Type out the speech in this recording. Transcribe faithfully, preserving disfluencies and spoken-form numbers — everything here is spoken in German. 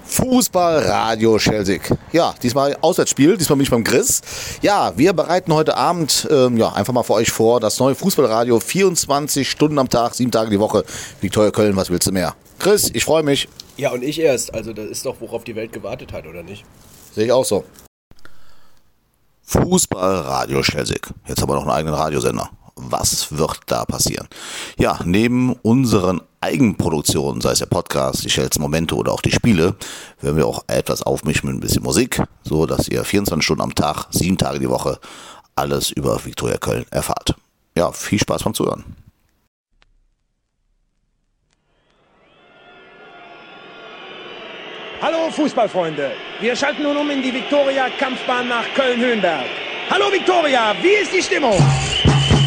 Fußballradio Schelsig. Ja, diesmal Auswärtsspiel, diesmal bin ich beim Chris. Ja, wir bereiten heute Abend ähm, ja, einfach mal für euch vor, das neue Fußballradio, vierundzwanzig Stunden am Tag, sieben Tage die Woche. Viktoria Köln, was willst du mehr? Chris, ich freue mich. Ja, und ich erst. Also das ist doch, worauf die Welt gewartet hat, oder nicht? Sehe ich auch so. Fußballradio Schelsig. Jetzt haben wir noch einen eigenen Radiosender. Was wird da passieren? Ja, neben unseren Eigenproduktionen, sei es der Podcast, die Schells Momente oder auch die Spiele, werden wir auch etwas aufmischen mit ein bisschen Musik, so dass ihr vierundzwanzig Stunden am Tag, sieben Tage die Woche alles über Viktoria Köln erfahrt. Ja, viel Spaß beim Zuhören. Hallo Fußballfreunde, wir schalten nun um in die Viktoria Kampfbahn nach Köln-Höhenberg. Hallo Viktoria, wie ist die Stimmung?